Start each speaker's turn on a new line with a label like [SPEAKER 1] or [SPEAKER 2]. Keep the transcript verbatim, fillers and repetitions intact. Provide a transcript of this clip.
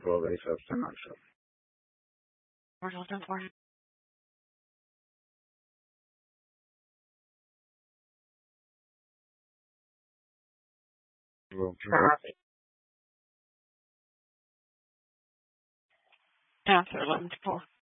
[SPEAKER 1] Słowa i substantial.
[SPEAKER 2] We're looking for him. Charlie. Answer eleven to four.